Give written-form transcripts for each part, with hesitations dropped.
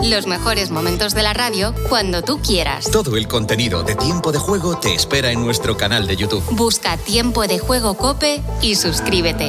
Los mejores momentos de la radio cuando tú quieras. Todo el contenido de Tiempo de Juego te espera en nuestro canal de YouTube. Busca Tiempo de Juego COPE y suscríbete.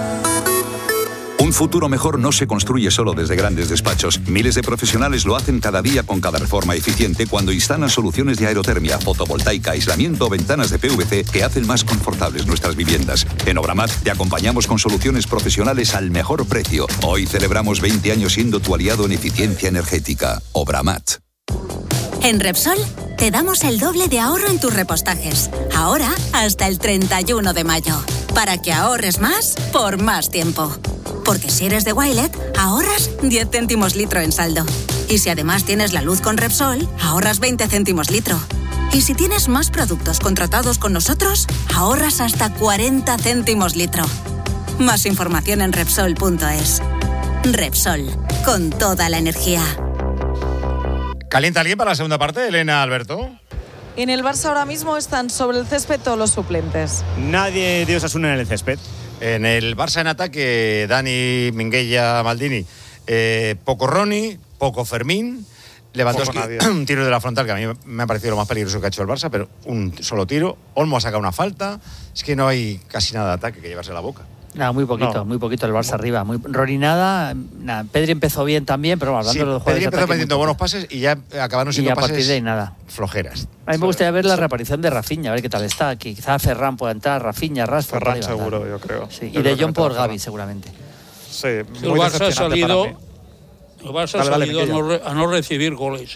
Un futuro mejor no se construye solo desde grandes despachos. Miles de profesionales lo hacen cada día con cada reforma eficiente cuando instalan soluciones de aerotermia, fotovoltaica, aislamiento o ventanas de PVC que hacen más confortables nuestras viviendas. En Obramat te acompañamos con soluciones profesionales al mejor precio. Hoy celebramos 20 años siendo tu aliado en eficiencia energética. Obramat. En Repsol te damos el doble de ahorro en tus repostajes. Ahora hasta el 31 de mayo. Para que ahorres más por más tiempo. Porque si eres de Wilet, ahorras 10 céntimos litro en saldo. Y si además tienes la luz con Repsol, ahorras 20 céntimos litro. Y si tienes más productos contratados con nosotros, ahorras hasta 40 céntimos litro. Más información en Repsol.es. Repsol, con toda la energía. ¿Calienta alguien para la segunda parte, Elena, Alberto? En el Barça ahora mismo están sobre el césped todos los suplentes. Nadie de Osasuna en el césped. En el Barça en ataque, Dani, Minguella, Maldini, poco Ronnie, poco Fermín, Lewandowski, un tiro de la frontal que a mí me ha parecido lo más peligroso que ha hecho el Barça, pero un solo tiro. Olmo ha sacado una falta. Es que no hay casi nada de ataque que llevarse a la boca. Nada, muy poquito el Barça arriba. Ronnie nada. Pedri empezó bien también, pero hablando de los jugadores. Pedri empezó metiendo buenos pases y ya acabaron siendo pases. Y a partir de ahí nada. Flojeras. A mí me gustaría ver la reaparición de Rafinha, a ver qué tal está. Quizá Ferran pueda entrar, Rafinha, Rashford. Ferran seguro, yo creo. Sí. Y de Jong por Gavi, seguramente. Sí, el Barça ha salido, a no recibir goles.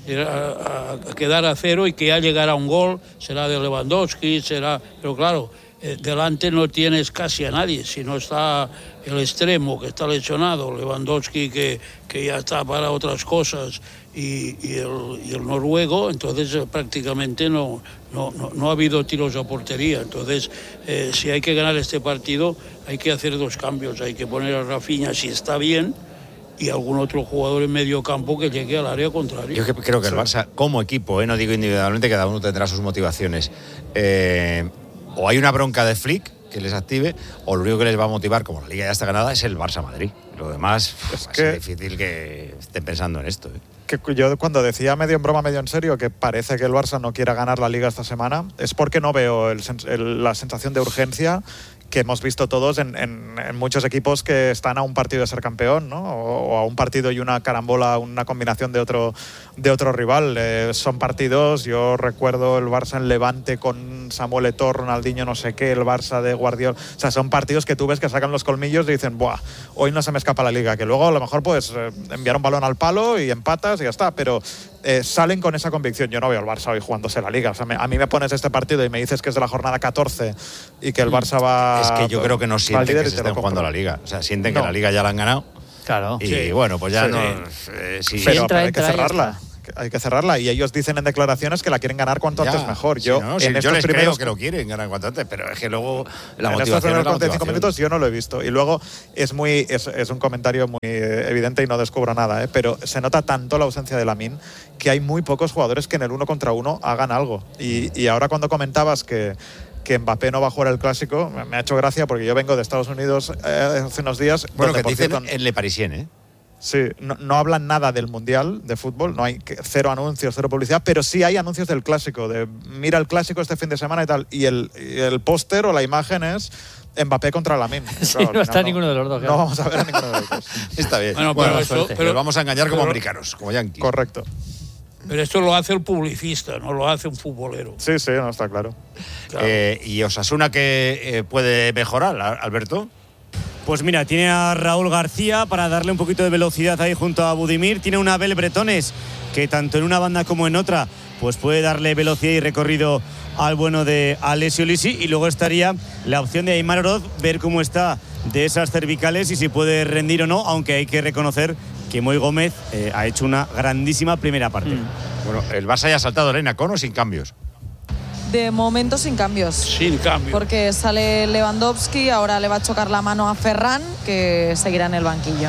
A quedar a cero y que ya llegará un gol, será de Lewandowski, pero claro, delante no tienes casi a nadie, si no está el extremo que está lesionado, Lewandowski que ya está para otras cosas y el noruego, entonces prácticamente no ha habido tiros a portería. Entonces si hay que ganar este partido hay que hacer dos cambios, hay que poner a Rafinha si está bien y algún otro jugador en medio campo que llegue al área contraria. Yo creo que el Barça como equipo, no digo individualmente, cada uno tendrá sus motivaciones, o hay una bronca de Flick que les active, o lo único que les va a motivar, como la Liga ya está ganada, es el Barça-Madrid. Lo demás es difícil que estén pensando en esto. Que yo cuando decía medio en broma, medio en serio, que parece que el Barça no quiera ganar la Liga esta semana, es porque no veo la sensación de urgencia que hemos visto todos en muchos equipos que están a un partido de ser campeón, ¿no? O a un partido y una carambola, una combinación de otro rival. Son partidos, yo recuerdo el Barça en Levante con Samuel Eto'o, Ronaldinho no sé qué, el Barça de Guardiola. O sea, son partidos que tú ves que sacan los colmillos y dicen, ¡buah! Hoy no se me escapa la Liga. Que luego a lo mejor puedes enviar un balón al palo y empatas y ya está. Pero salen con esa convicción. Yo no veo al Barça hoy jugándose la Liga. O sea, a mí me pones este partido y me dices que es de la jornada 14 y que el Barça va... Es que yo creo que no sienten que se estén jugando la Liga. O sea, sienten que la Liga ya la han ganado. Claro. Y bueno, pues ya no... Pero hay que cerrarla. Hay que cerrarla. Y ellos dicen en declaraciones que la quieren ganar cuanto antes mejor. Yo les creo que lo quieren ganar cuanto antes, pero es que luego la motivación... En estos primeros 45 minutos yo no lo he visto. Y luego es un comentario muy evidente y no descubro nada, pero se nota tanto la ausencia de Lamine que hay muy pocos jugadores que en el 1 contra 1 hagan algo. Y ahora cuando comentabas que Mbappé no va a jugar el Clásico, me ha hecho gracia porque yo vengo de Estados Unidos hace unos días. Bueno, que dicen en Le Parisien, ¿eh? Sí, no hablan nada del Mundial de fútbol, no hay cero anuncios, cero publicidad, pero sí hay anuncios del Clásico, de mira el Clásico este fin de semana y tal, y el póster o la imagen es Mbappé contra Lamine. Sí, claro, no está ninguno de los dos. Claro. No vamos a ver a ninguno de los dos. Está bien. Bueno, pero vamos a engañar como americanos, como yanquis. Correcto. Pero esto lo hace el publicista, no lo hace un futbolero. Sí, no está claro. ¿Y Osasuna qué puede mejorar, Alberto? Pues mira, tiene a Raúl García para darle un poquito de velocidad ahí junto a Budimir. Tiene una Abel Bretones que tanto en una banda como en otra pues puede darle velocidad y recorrido al bueno de Alessio Lisi. Y luego estaría la opción de Aimar Oroz, ver cómo está de esas cervicales y si puede rendir o no, aunque hay que reconocer que Moy Gómez ha hecho una grandísima primera parte. Bueno, el Barça ya ha saltado, Elena, ¿con o sin cambios? De momento sin cambios. Sin cambios. Porque sale Lewandowski, ahora le va a chocar la mano a Ferran, que seguirá en el banquillo.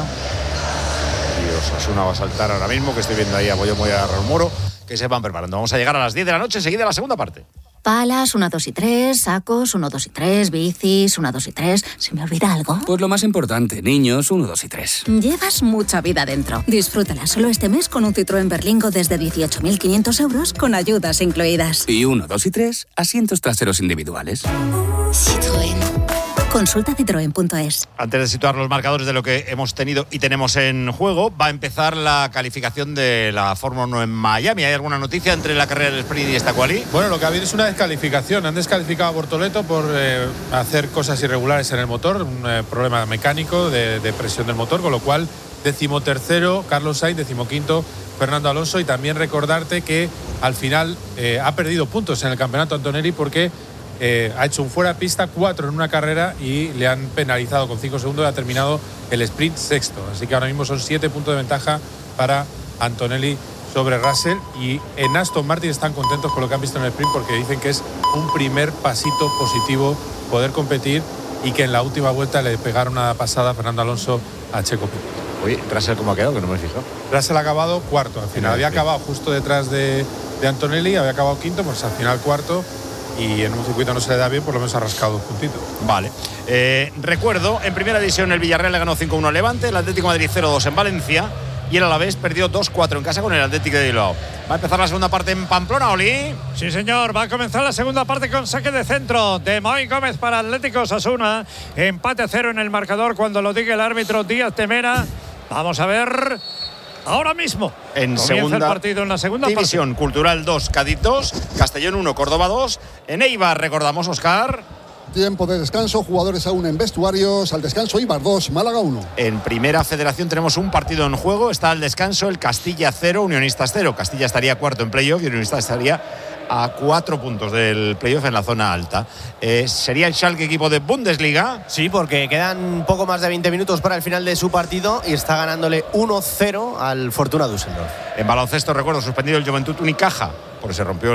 Y Osasuna va a saltar ahora mismo, que estoy viendo ahí a Boyo y a Raúl Moro, que se van preparando. Vamos a llegar a las 10 de la noche, enseguida la segunda parte. Palas, 1, 2 y 3, sacos, 1, 2 y 3, bicis, 1, 2 y 3. ¿Se me olvida algo? Pues lo más importante, niños, 1, 2 y 3. Llevas mucha vida dentro. Disfrútala solo este mes con un Citroën Berlingo desde 18.500 euros con ayudas incluidas. Y 1, 2 y 3, asientos traseros individuales. Citroën. Consulta citroen.es. Antes de situar los marcadores de lo que hemos tenido y tenemos en juego, va a empezar la calificación de la Fórmula 1 en Miami. ¿Hay alguna noticia entre la carrera del sprint y esta quali? Bueno, lo que ha habido es una descalificación. Han descalificado a Bortoleto por hacer cosas irregulares en el motor, un problema mecánico de presión del motor, con lo cual 13º Carlos Sainz, 15º Fernando Alonso. Y también recordarte que al final ha perdido puntos en el campeonato Antonelli porque ha hecho un fuera de pista 4 en una carrera y le han penalizado con 5 segundos y ha terminado el sprint sexto. Así que ahora mismo son 7 puntos de ventaja para Antonelli sobre Russell. Y en Aston Martin están contentos con lo que han visto en el sprint porque dicen que es un primer pasito positivo poder competir y que en la última vuelta le pegaron una pasada a Fernando Alonso a Checo Pérez. Oye, ¿Russell cómo ha quedado? Que no me he fijado. Russell ha acabado cuarto al final. Había acabado justo detrás de Antonelli, había acabado quinto, pues al final cuarto. Y en un circuito no se le da bien, por lo menos ha rascado 2 puntitos. Vale. Recuerdo, en primera división el Villarreal le ganó 5-1 al Levante, el Atlético de Madrid 0-2 en Valencia y el Alavés perdió 2-4 en casa con el Atlético de Bilbao. Va a empezar la segunda parte en Pamplona, Oli. Sí, señor. Va a comenzar la segunda parte con saque de centro de Moy Gómez para Atlético Osasuna. Empate a 0 en el marcador cuando lo diga el árbitro Díaz Temera. Vamos a ver... Ahora mismo comienza el partido en la segunda división. Parte. Cultural 2, Cádiz 2, Castellón 1, Córdoba 2. En Eibar, recordamos, Óscar. Tiempo de descanso, jugadores aún en vestuarios. Al descanso, Eibar 2, Málaga 1. En Primera Federación tenemos un partido en juego. Está al descanso el Castilla 0, Unionistas 0. Castilla estaría cuarto en playoff y Unionistas estaría a 4 puntos del playoff en la zona alta. ¿Sería el Schalke equipo de Bundesliga? Sí, porque quedan poco más de 20 minutos para el final de su partido y está ganándole 1-0 al Fortuna Düsseldorf. En baloncesto, recuerdo, suspendido el Juventud Unicaja, porque se rompió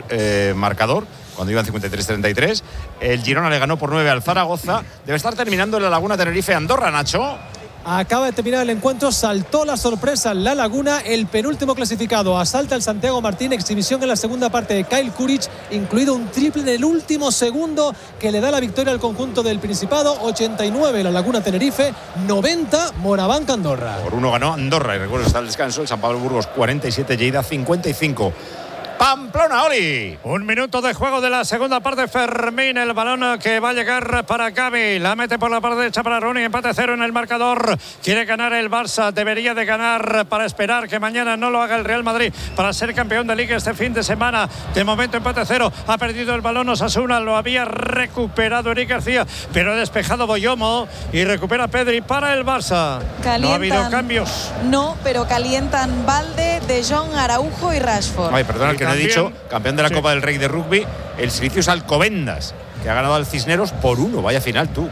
el marcador cuando iban 53-33. El Girona le ganó por 9 al Zaragoza. Debe estar terminando en la Laguna Tenerife-Andorra, Nacho. Acaba de terminar el encuentro, saltó la sorpresa en La Laguna, el penúltimo clasificado asalta el Santiago Martín, exhibición en la segunda parte de Kyle Kuric, incluido un triple en el último segundo que le da la victoria al conjunto del Principado. 89 La Laguna Tenerife, 90 Morabanca Andorra. Por 1 ganó Andorra y recuerdo está el descanso, el San Pablo Burgos 47, Lleida 55. Pamplona, Oli. 1 minuto de juego de la segunda parte. Fermín, el balón que va a llegar para Gavi. La mete por la parte derecha para Rooney. Empate 0 en el marcador. Quiere ganar el Barça. Debería de ganar para esperar que mañana no lo haga el Real Madrid para ser campeón de Liga este fin de semana. De momento empate 0. Ha perdido el balón Osasuna. Lo había recuperado Eric García, pero ha despejado Boyomo y recupera Pedri para el Barça. No ha habido cambios. No, pero calientan Valde, De Jong, Araujo y Rashford. Ay, perdona, que no he dicho, campeón de la Copa del Rey de rugby, el Siricius Alcobendas, que ha ganado al Cisneros por 1. Vaya final, tú,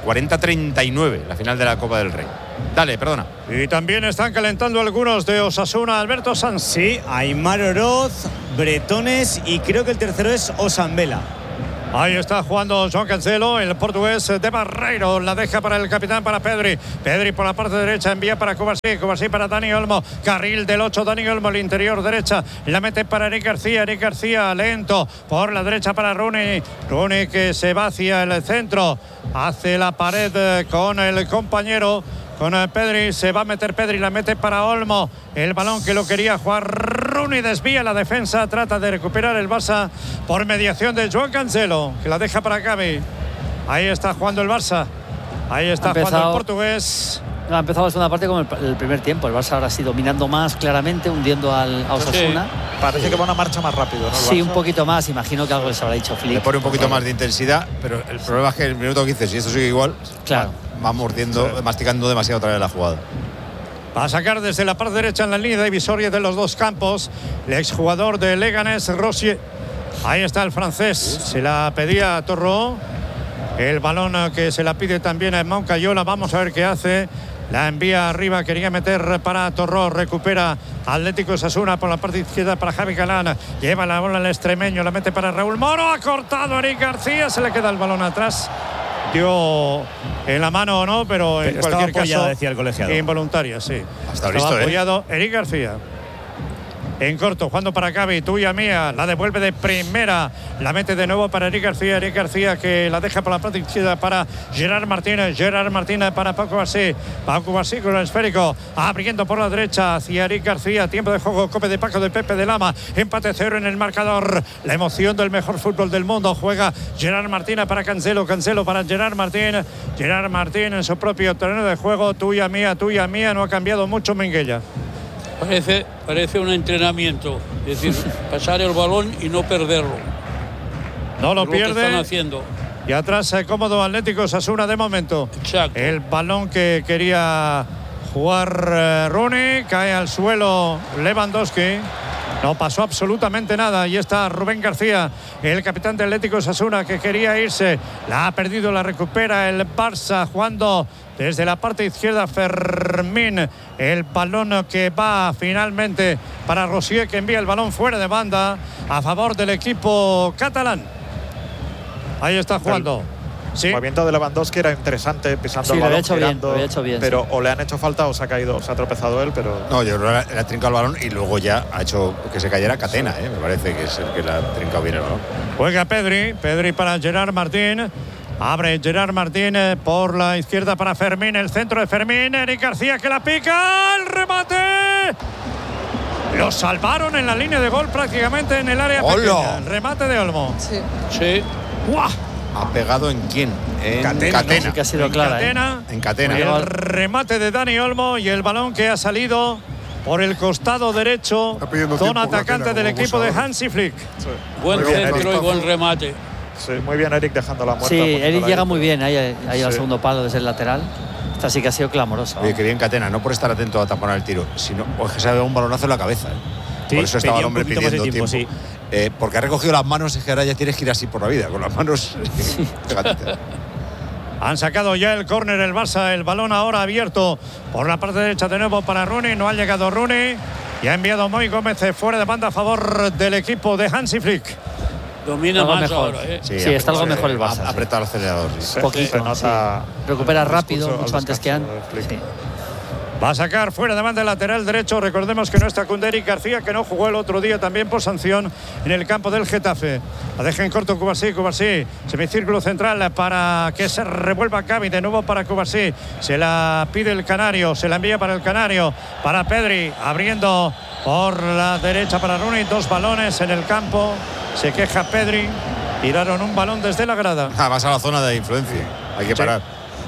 40-39, la final de la Copa del Rey. Dale, perdona. Y también están calentando algunos de Osasuna, Alberto Sanz. Sí, Aimar Oroz, Bretones y creo que el tercero es Osambela. Ahí está jugando João Cancelo, el portugués de Barreiro. La deja para el capitán, para Pedri. Pedri por la parte derecha envía para Kovacic. Kovacic para Dani Olmo. Carril del 8, Dani Olmo, el interior derecha. La mete para Eric García. Eric García lento por la derecha para Rooney. Rooney que se va hacia el centro. Hace la pared con el compañero. Con Pedri, se va a meter Pedri, la mete para Olmo. El balón que lo quería jugar Rooney, desvía la defensa, trata de recuperar el Barça por mediación de João Cancelo, que la deja para Gavi. Ahí está jugando el Barça. Ahí está jugando el portugués. Ha empezado la segunda parte como el primer tiempo. El Barça ahora sí dominando más claramente, hundiendo a Osasuna. Parece que va una marcha más rápido, ¿no? Sí, un poquito más. Imagino que algo les habrá dicho Flick. Le pone un poquito más de intensidad, pero el problema es que el minuto 15, si esto sigue igual, claro, va mordiendo, masticando demasiado otra vez la jugada. Va a sacar desde la parte derecha en la línea divisoria de los dos campos el exjugador de Leganés, Rosier. Ahí está el francés. Se la pedía a Torró. El balón que se la pide también a Moncayola. Vamos a ver qué hace. La envía arriba, quería meter para Torró, recupera Atlético Osasuna por la parte izquierda para Javi Galán, lleva la bola al extremeño, la mete para Raúl Moro, ha cortado Eric García, se le queda el balón atrás, dio en la mano o no, pero en cualquier apoyado, caso decía el colegiado. involuntaria, sí. Estaba listo, apoyado Eric García. en corto, jugando para Gavi, tuya mía, la devuelve de primera, la mete de nuevo para Eric García que la deja por la parte izquierda para Gerard Martínez para Paco Basí con el esférico, abriendo por la derecha hacia Eric García, tiempo de juego, Cope de Paco de Pepe de Lama, empate 0 en el marcador, la emoción del mejor fútbol del mundo, juega Gerard Martínez para Cancelo para Gerard Martín en su propio terreno de juego, tuya mía, no ha cambiado mucho Minguella. Parece un entrenamiento, es decir, pasar el balón y no perderlo. No lo pierde. Que están haciendo. Y atrás cómodo Atlético Osasuna de momento. Exacto. El balón que quería jugar Rooney, cae al suelo Lewandowski. No pasó absolutamente nada. Y está Rubén García, el capitán del Atlético Osasuna, que quería irse. La ha perdido, la recupera el Barça, jugando desde la parte izquierda Fermín. El balón que va finalmente para Rosier, que envía el balón fuera de banda a favor del equipo catalán. Ahí está jugando. Sí. El movimiento de Lewandowski era interesante, pisando el balón, lo había hecho bien, pero o le han hecho falta o se ha caído, se ha tropezado él, pero... No, yo creo que le ha trincado el balón y luego ya ha hecho que se cayera Catena, me parece que es el que le ha trincado bien el balón. Juega Pedri para Gerard Martín. Abre Gerard Martín por la izquierda para Fermín, el centro de Fermín, Eric García que la pica, el remate. Lo salvaron en la línea de gol prácticamente en el área pequeña. El remate de Olmo. Sí. ¡Guau! ¿Ha pegado en quién? En Catena. Sí que ha sido clara. En Catena. El remate de Dani Olmo y el balón que ha salido por el costado derecho. Zona atacante del equipo de Hansi Flick. Sí. Buen centro y buen remate. Sí, muy bien Eric dejando la muerta. Sí, Eric llega muy bien ahí al segundo palo desde el lateral. Esta sí que ha sido clamorosa. Oye, que bien Catena, no por estar atento a taponar el tiro, sino porque se ha dado un balonazo en la cabeza. Sí, por eso estaba el hombre pidiendo tiempo. Sí. Porque ha recogido las manos, es que ahora ya tienes que ir así por la vida, con las manos. Han sacado ya el córner el Barça, el balón ahora abierto por la parte derecha de nuevo para Rooney, no ha llegado Rooney y ha enviado Moy Gómez fuera de banda a favor del equipo de Hansi Flick. Domina más mejor. Ahora, Sí, está algo mejor el Barça. Apreta el acelerador. Poquito, sí. Recupera rápido, mucho antes que antes. Sí. Va a sacar fuera de banda el lateral derecho. Recordemos que no está Eric García, que no jugó el otro día también por sanción en el campo del Getafe. La deja en corto Cubarsí. Semicírculo central para que se revuelva Gavi. De nuevo para Cubarsí. Se la pide el Canario. Se la envía para el Canario. Para Pedri. Abriendo por la derecha para Rooney. 2 balones en el campo. Se queja Pedri. Tiraron un balón desde la grada. Vas a la zona de influencia. Hay que parar.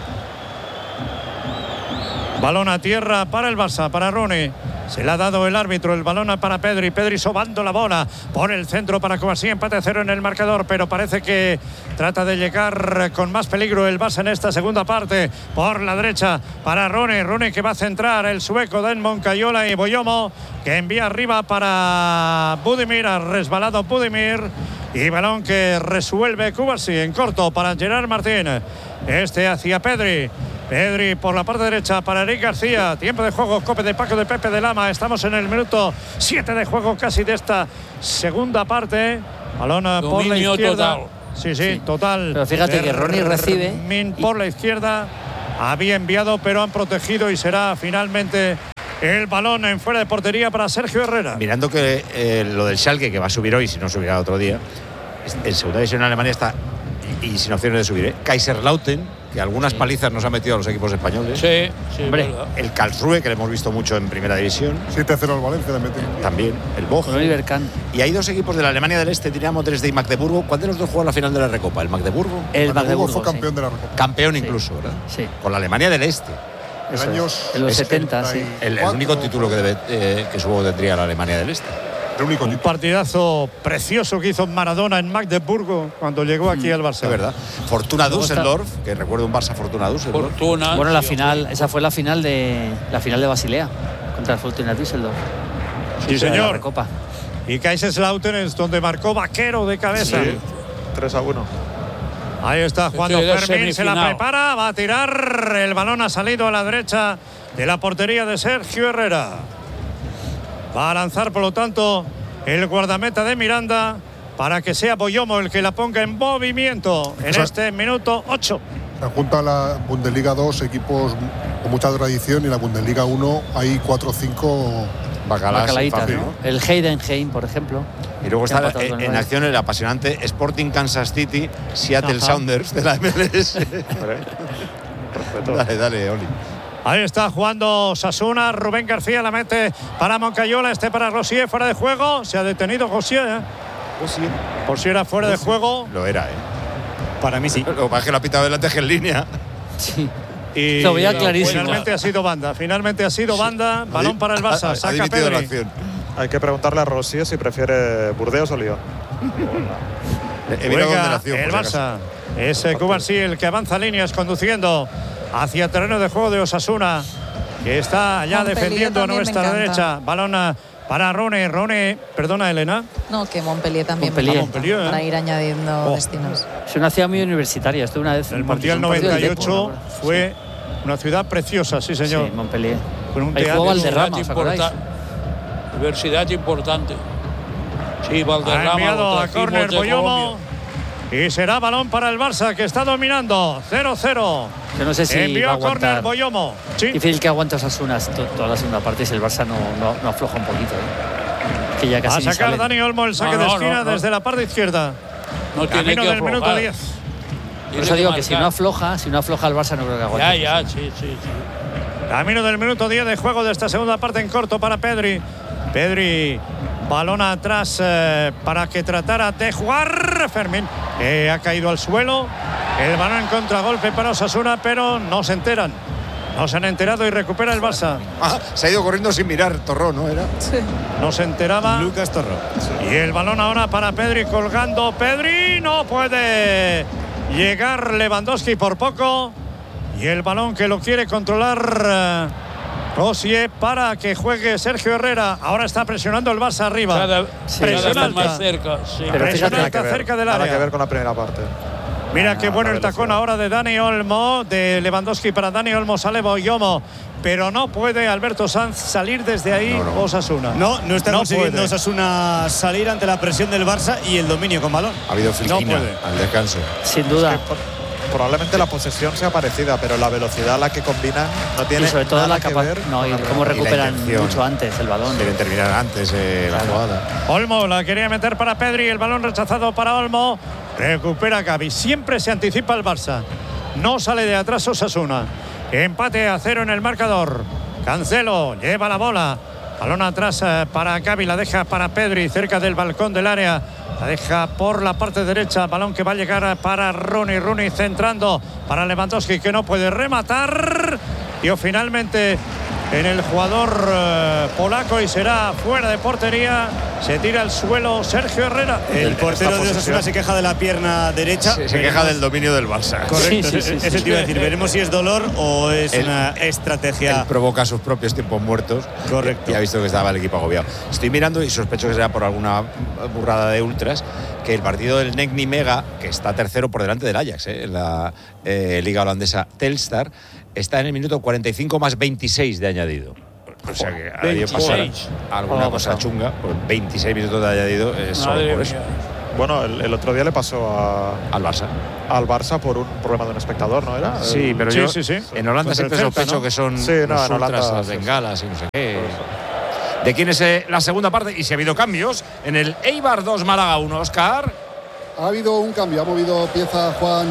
Balón a tierra para el Barça, para Rooney. Se le ha dado el árbitro, el balón para Pedri. Pedri sobando la bola por el centro para Cubarsí. Empate 0 en el marcador, pero parece que trata de llegar con más peligro el Barça en esta segunda parte. Por la derecha para Rooney. Rooney que va a centrar el sueco Denmon Cayola y Boyomo, que envía arriba para Budimir. Ha resbalado Budimir. Y balón que resuelve Cubarsí en corto para Gerard Martín. Hacia Pedri. Pedri por la parte derecha para Eric García. Tiempo de juego, Cope de Paco de Pepe de Lama. Estamos en el minuto 7 de juego casi de esta segunda parte. Balón por la izquierda. Total. Sí, total. Pero fíjate que Rooney recibe. Por la izquierda. Había enviado, pero han protegido y será finalmente el balón en fuera de portería para Sergio Herrera. Mirando que lo del Schalke, que va a subir hoy, si no subirá otro día, en segunda división en Alemania está y sin opciones de subir. Kaiserslautern, que algunas palizas nos ha metido a los equipos españoles. Sí, hombre. El Karlsruhe, que le hemos visto mucho en primera división. 7-0 al Valencia también. El Bochum. Oliver Kahn. Y hay 2 equipos de la Alemania del Este, Dinamo Dresde y Magdeburgo. ¿Cuál de los dos jugó la final de la Recopa? ¿El Magdeburgo? El Magdeburgo fue campeón de la Recopa. Campeón incluso, ¿verdad? Sí. Con la Alemania del Este. En los 70, sí. El único título que supongo tendría la Alemania del Este. Un partidazo precioso que hizo Maradona en Magdeburgo cuando llegó aquí al Barça. Es verdad. Fortuna Düsseldorf, que recuerdo un Barça Fortuna Düsseldorf. Bueno, la final, esa fue la final de Basilea contra el Fortuna Düsseldorf. Sí, señor. La Recopa. Y Kaiserslautern es donde marcó Vaquero de cabeza. Sí, 3-1. Ahí está jugando Fermín, se la prepara, va a tirar. El balón ha salido a la derecha de la portería de Sergio Herrera. Va a lanzar, por lo tanto, el guardameta de Miranda para que sea Boyomo el que la ponga en movimiento en este minuto 8. Se junta la Bundesliga 2, equipos con mucha tradición, y la Bundesliga 1 hay 4 o 5 bacalaitas, ¿no? El Heidenheim, por ejemplo. Y luego está en acción el apasionante Sporting Kansas City, Seattle Sounders de la MLS. Dale, Oli. Ahí está jugando Osasuna. Rubén García la mete para Moncayola. Para Rosier, fuera de juego. Se ha detenido Rosier. Rosier era fuera de juego. Lo era, Para mí sí. Lo que pasa es que lo ha pitado delante que en línea. Sí. Y lo veía clarísimo. Finalmente ha sido banda. Balón para el Barça. Saca Pedri. Hay que preguntarle a Rosier si prefiere Burdeos o Lyon. Juega el Barça. Es Cubarsí el que avanza líneas conduciendo hacia el terreno de juego de Osasuna, que está ya defendiendo a nuestra derecha. Balón para Rooney. Perdona, Elena. No, que Montpellier también. Montpellier, para ir añadiendo destinos. Es una ciudad muy universitaria. Estuve una vez el Mundial 98 fue una ciudad preciosa, sí, señor. Sí, Montpellier. Con un teatro. Valderrama, ¿os acordáis? Universidad importante. Sí, Valderrama. Ha enviado a córner Boyomo. Y será balón para el Barça, que está dominando. 0-0. Yo no sé si envió va a a córner aguantar. Boyomo. Sí. Difícil que aguante Osasuna toda la segunda parte si el Barça no afloja un poquito. Que ya casi a sacar Dani Olmo el saque de esquina desde la parte izquierda. No tiene camino que del minuto 10. Por eso digo que si no afloja el Barça no creo que aguante. Sí. Camino del minuto 10 de juego de esta segunda parte en corto para Pedri. Balón atrás para que tratara de jugar. Fermín ha caído al suelo. El balón en contragolpe para Osasuna, pero no se enteran. No se han enterado y recupera el Barça. Se ha ido corriendo sin mirar. Torró, ¿no era? Sí. No se enteraba. Lucas Torró. Y el balón ahora para Pedri colgando. Pedri no puede llegar Lewandowski por poco. Y el balón que lo quiere controlar Rosier para que juegue Sergio Herrera. Ahora está presionando el Barça arriba. Presión alta. Más cerca. Sí. Presión alta cerca del área. Nada que ver con la primera parte. Mira qué bueno el tacón ahora de Dani Olmo, de Lewandowski para Dani Olmo, sale Boyomo, pero no puede Alberto Sanz salir desde ahí. Osasuna. No está consiguiendo Osasuna salir ante la presión del Barça y el dominio con balón. Ha habido filquina al descanso. Sin duda. Probablemente la posesión sea parecida, pero la velocidad a la que combinan no tiene y sobre todo nada la que ver. No, y cómo recuperan mucho antes el balón. Quieren terminar antes la jugada. Olmo la quería meter para Pedri, el balón rechazado para Olmo. Recupera Gavi. Siempre se anticipa el Barça. No sale de atrás Osasuna. Empate a 0 en el marcador. Cancelo lleva la bola. Balón atrás para Gavi. La deja para Pedri cerca del balcón del área. La deja por la parte derecha. Balón que va a llegar para Rooney centrando para Lewandowski, que no puede rematar. Y finalmente en el jugador polaco y será fuera de portería. Se tira al suelo Sergio Herrera. El portero de Osasuna se queja de la pierna derecha. Se queja del dominio del Barça. Correcto, eso te iba a decir. Veremos si es dolor o es una estrategia. Él provoca sus propios tiempos muertos. Correcto. Y ha visto que estaba el equipo agobiado. Estoy mirando y sospecho que será por alguna burrada de ultras que el partido del NEC Nijmegen, que está tercero por delante del Ajax en la liga holandesa Telstar, está en el minuto 45 más 26 de añadido. O sea que ha debido pasar alguna cosa chunga. Pues 26 minutos de añadido es solo por eso. Bueno, el otro día le pasó al Barça. Al Barça por un problema de un espectador, ¿no era? Sí, pero sí. En Holanda pues siempre sospecho, ¿no? Que son los ultras, las bengalas y no sé qué. ¿De quién es la segunda parte? Y si ha habido cambios en el Eibar 2, Málaga 1, Óscar. Ha habido un cambio, ha movido pieza Juan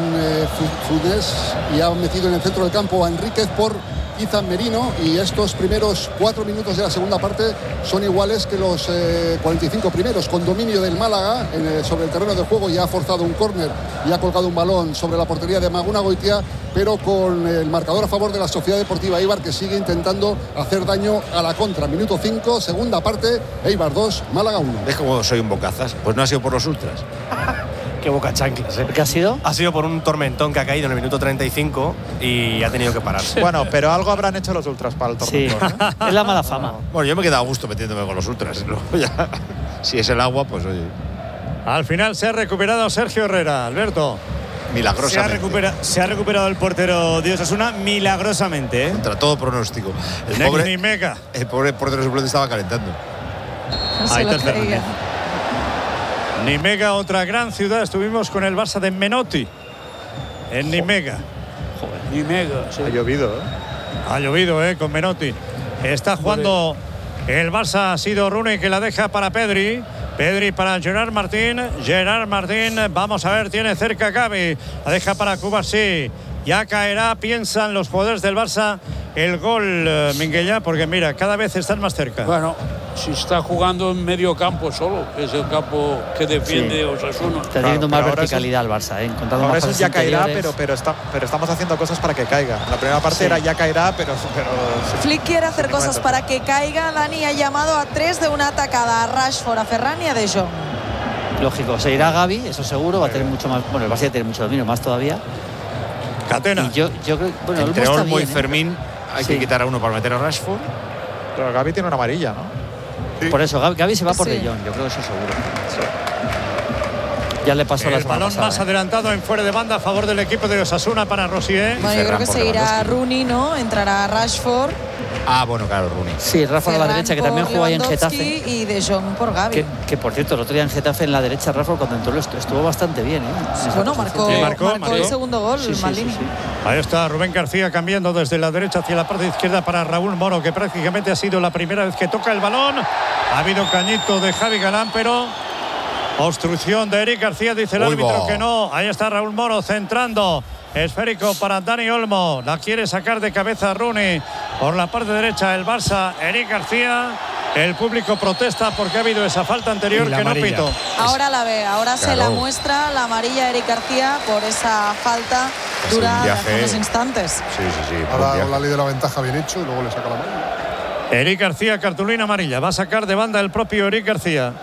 Funes y ha metido en el centro del campo a Enríquez por Izan Merino, y estos primeros 4 minutos de la segunda parte son iguales que los 45 primeros, con dominio del Málaga sobre el terreno de juego. Ya ha forzado un córner y ha colgado un balón sobre la portería de Magunagoitia, pero con el marcador a favor de la Sociedad Deportiva Eibar, que sigue intentando hacer daño a la contra. Minuto 5, segunda parte, Eibar 2, Málaga 1. ¿Ves cómo soy un bocazas? Pues no ha sido por los ultras. Qué boca chanclas, ¿eh? ¿Qué ha sido? Ha sido por un tormentón que ha caído en el minuto 35 y ha tenido que pararse. Bueno, pero algo habrán hecho los ultras para el tormentón. Sí. Es la mala fama. Bueno, yo me he quedado a gusto metiéndome con los ultras. Luego ya, si es el agua, pues oye. Al final se ha recuperado Sergio Herrera, Alberto. Milagrosamente. Se ha recuperado el portero de Osasuna milagrosamente. Contra todo pronóstico. El pobre portero suplente estaba calentando. Ahí está. Nijmegen, otra gran ciudad. Estuvimos con el Barça de Menotti en Nijmegen. Nijmegen, sí. Ha llovido, Ha llovido, con Menotti. Está jugando El Barça ha sido Rooney que la deja para Pedri. Pedri para Gerard Martín. Gerard Martín, vamos a ver, tiene cerca a Gavi. La deja para Cubarsí. Ya caerá, piensan los jugadores del Barça, el gol, Minguella, porque mira, cada vez están más cerca. Bueno, si está jugando en medio campo solo, que es el campo que defiende Osasuna. Está teniendo más verticalidad el Barça, encontrando ahora más eso ya caerá, interiores. pero estamos haciendo cosas para que caiga. La primera parte era ya caerá, pero Flick quiere hacer cosas para que caiga. Dani ha llamado a 3 de una atacada, a Rashford, a Ferran y a De Jong. Lógico, se irá Gavi, eso seguro, va a tener mucho más, bueno, el Barça ya tiene mucho dominio, más todavía. Catena. Y yo creo, bueno, entre Olmo Olmo y bien, Fermín hay que quitar a uno para meter a Rashford. Pero Gavi tiene una amarilla, ¿no? Sí. Por eso, Gavi se va por Sí. De Jong, yo creo que eso seguro. Ya le pasó la El semana balón pasada, más adelantado en fuera de banda a favor del equipo de Osasuna para Rosier. Bueno, yo creo que se irá Rooney, ¿no? Entrará Rashford. Ah, bueno, claro, Rooney. Sí, Rafa a la Ferran derecha, que también por jugó ahí en Lewandowski Getafe. Y De Jong por Gavi. Que por cierto, el otro día en Getafe, en la derecha, Rafa, cuando entró estuvo bastante bien. Bueno, marcó el segundo gol, Maldini. Ahí está Rubén García cambiando desde la derecha hacia la parte izquierda para Raúl Moro, que prácticamente ha sido la primera vez que toca el balón. Ha habido cañito de Javi Galán, pero obstrucción de Eric García, dice el árbitro que no. Ahí está Raúl Moro centrando. Esférico para Dani Olmo. La quiere sacar de cabeza Rooney. Por la parte derecha el Barça, Eric García. El público protesta porque ha habido esa falta anterior que no pitó. Ahora la ve, ahora se la muestra la amarilla a Eric García por esa falta dura de hace unos instantes. Sí. Ahora la ley de la ventaja bien hecho y luego le saca la mano. Eric García, cartulina amarilla. Va a sacar de banda el propio Eric García.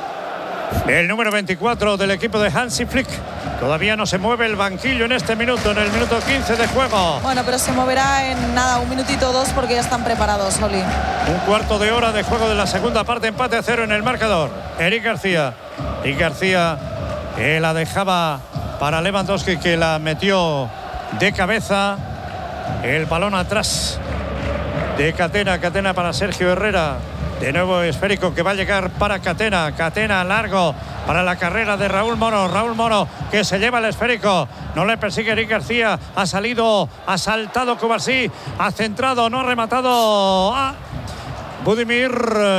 El número 24 del equipo de Hansi Flick. Todavía no se mueve el banquillo en este minuto, en el minuto 15 de juego. Bueno, pero se moverá en nada, un minutito o dos porque ya están preparados, Oli. Un cuarto de hora de juego de la segunda parte, empate a 0 en el marcador. Eric García. Y García la dejaba para Lewandowski, que la metió de cabeza. El balón atrás de Catena para Sergio Herrera. De nuevo esférico que va a llegar para Catena. Catena largo para la carrera de Raúl Moro. Raúl Moro que se lleva el esférico. No le persigue Eric García. Ha salido, ha saltado Cubarsí. Ha centrado, no ha rematado a Budimir.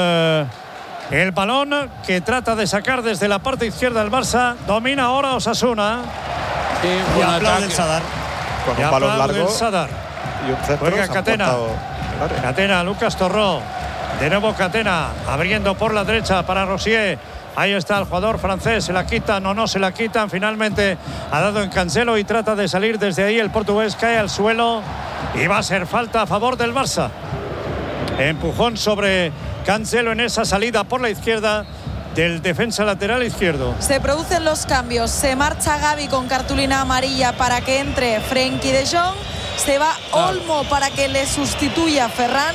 El balón que trata de sacar desde la parte izquierda del Barça. Domina ahora Osasuna. Sí, y aplaude el Sadar. Con un balón largo el Sadar. y un centro. Juega Catena. Catena, Lucas Torró. De nuevo Catena, abriendo por la derecha para Rosier. Ahí está el jugador francés, se la quitan o no se la quitan. Finalmente ha dado en Cancelo y trata de salir desde ahí. El portugués cae al suelo y va a ser falta a favor del Barça. Empujón sobre Cancelo en esa salida por la izquierda del defensa lateral izquierdo. Se producen los cambios. Se marcha Gavi con cartulina amarilla para que entre Frenkie de Jong. Se va Olmo para que le sustituya Ferran.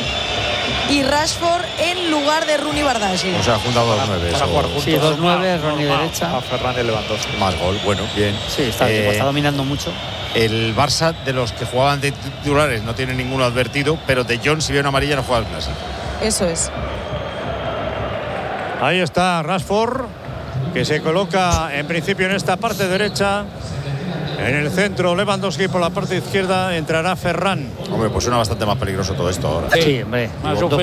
Y Rashford en lugar de Rooney Bardghji. O sea, ha juntado 2-9. Para jugar juntos. Sí, 2-9, Rooney derecha. A Ferran y Lewandowski. Más gol, bueno, bien. Sí, está dominando mucho. El Barça, de los que jugaban de titulares, no tiene ninguno advertido, pero De Jong, si ve una amarilla, no juega el clásico. Eso es. Ahí está Rashford, que se coloca en principio en esta parte derecha. En el centro, Lewandowski por la parte izquierda, entrará Ferran. Hombre, pues suena bastante más peligroso todo esto ahora. Sí, hombre.